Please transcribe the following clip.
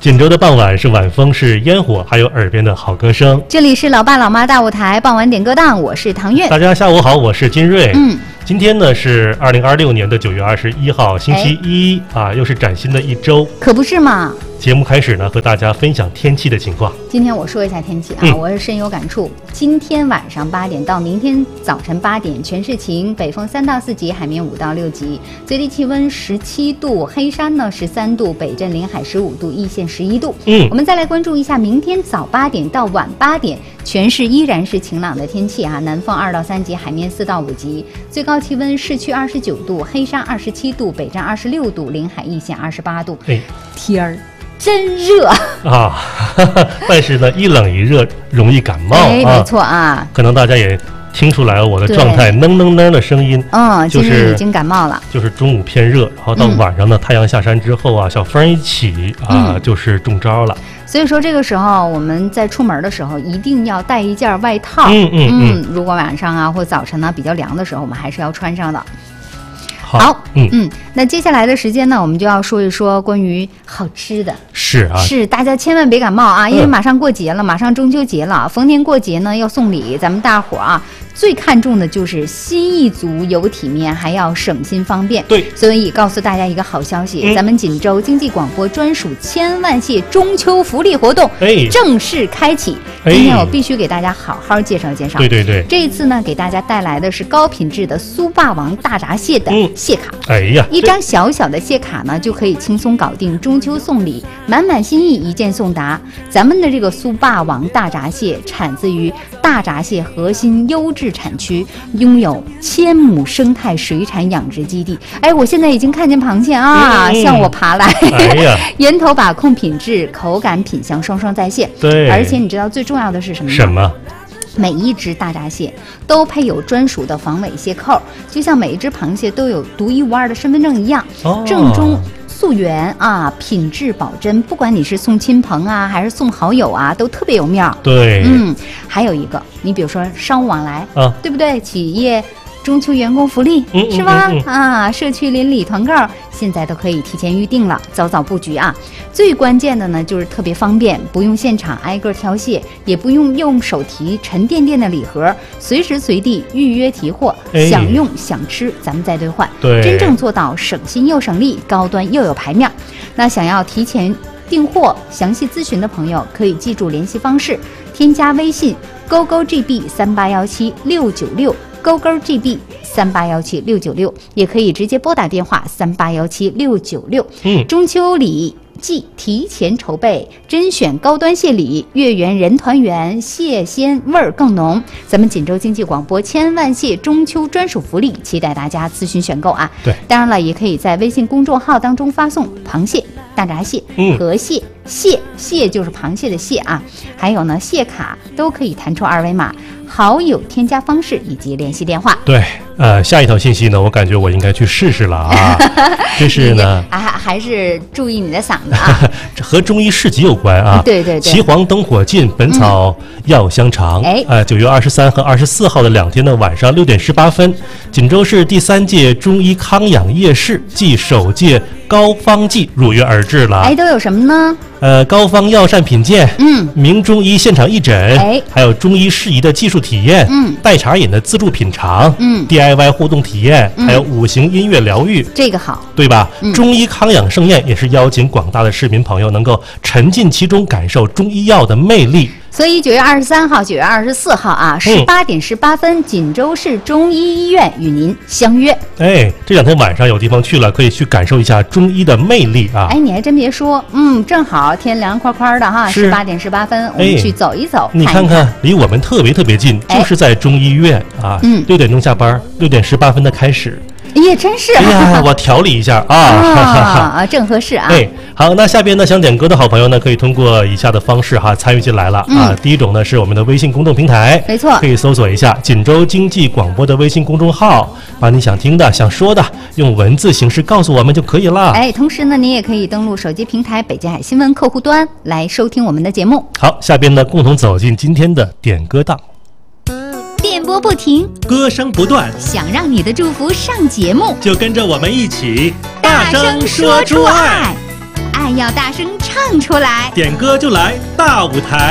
锦州的傍晚是晚风，是烟火，还有耳边的好歌声。 这里是老爸老妈大舞台傍晚点歌档，我是唐月。 大家下午好，我是金瑞。今天呢是2026年的9月21号，星期一啊，又是崭新的一周， 可不是嘛。 节目开始呢，和大家分享天气的情况。 今天我说一下天气啊，我是深有感触。今天晚上8点到明天早晨8点，全是晴，北风3到4级，海面5到6级，最低气温17度，黑山呢13度，北镇临海15度，易县11度。我们再来关注一下明天早8点到晚8点，全市依然是晴朗的天气啊，南风2到3级，海面4到5级，最高气温市区29度，黑山27度，北站26度，临海易县28度。天儿真热啊！但是呢，一冷一热容易感冒没错啊。 可能大家也听出来我的状态嫩的声音， 就是已经感冒了。 就是中午偏热，然后到晚上呢，太阳下山之后啊，小风一起啊，就是中招了。 所以说这个时候我们在出门的时候一定要带一件外套。如果晚上啊或早晨呢比较凉的时候，我们还是要穿上的。好，那接下来的时间呢，我们就要说一说关于好吃的。是大家千万别感冒啊，因为马上过节了，马上中秋节了，逢年过节呢要送礼，咱们大伙啊最看重的就是心意足有体面，还要省心方便。对，所以告诉大家一个好消息，咱们锦州经济广播专属千万谢中秋福利活动正式开启。今天我必须给大家好好介绍介绍。对，这一次呢，给大家带来的是高品质的苏霸王大闸蟹的蟹卡。一张小小的蟹卡呢，就可以轻松搞定中秋送礼，满满心意一件送达。咱们的这个苏霸王大闸蟹产自于大闸蟹核心优质产区，拥有1000亩生态水产养殖基地。我现在已经看见螃蟹啊，向我爬来。源头把控品质、口感、品相双双在线。对，而且你知道最重要的是什么吗？什么？每一只大闸蟹都配有专属的防伪蟹扣，就像每一只螃蟹都有独一无二的身份证一样，正宗溯源啊，品质保真。不管你是送亲朋啊，还是送好友啊，都特别有面儿。对，还有一个，你比如说商务往来啊，对不对？企业中秋员工福利是吧？社区邻里团购现在都可以提前预定了，早早布局啊。最关键的呢，就是特别方便，不用现场挨个挑蟹，也不用手提沉甸甸的礼盒，随时随地预约提货，想用想吃咱们再兑换。对，真正做到省心又省力，高端又有排面。那想要提前订货、详细咨询的朋友，可以记住联系方式，添加微信#GB3817696。#GB3817696，也可以直接拨打电话3817696。中秋礼既提前筹备，甄选高端蟹礼，月圆人团圆，蟹鲜味儿更浓。咱们锦州经济广播千万蟹中秋专属福利，期待大家咨询选购啊！对，当然了，也可以在微信公众号当中发送螃蟹、大闸蟹、河蟹。蟹就是螃蟹的蟹啊，还有呢蟹卡都可以弹出2维码，好友添加方式以及联系电话。对，下一条信息呢，我感觉我应该去试试了啊。这是呢，还是注意你的嗓子啊。和中医市集有关啊。对，岐黄灯火尽，本草药香长。9月23和24号的2天的晚上6点18分，锦州市第3届中医康养夜市暨首届膏方季如约而至了。都有什么呢？膏方药膳品鉴，名中医现场义诊，还有中医适宜的技术体验，代茶饮的自助品尝，DIY 互动体验，还有5行音乐疗愈，这个好，对吧？中医康养盛宴也是邀请广大的市民朋友能够沉浸其中，感受中医药的魅力。所以9月23号、9月24号啊，18点18分，锦州市中医医院与您相约。这2天晚上有地方去了，可以去感受一下中医的魅力啊！你还真别说，正好天凉快快的哈，18点18分，我们去走一走。你看看，离我们特别近，就是在中医院啊。6点钟下班，6点18分的开始。也真是，我调理一下啊，正合适啊。好，那下边呢，想点歌的好朋友呢，可以通过以下的方式参与进来了啊。第一种呢是我们的微信公众平台，没错，可以搜索一下锦州经济广播的微信公众号，把你想听的、想说的用文字形式告诉我们就可以了。同时呢，你也可以登录手机平台北京海新闻客户端来收听我们的节目。好，下边呢，共同走进今天的点歌档。电波不停，歌声不断，想让你的祝福上节目，就跟着我们一起大声说出爱。爱要大声唱出来。 点歌就来大舞台。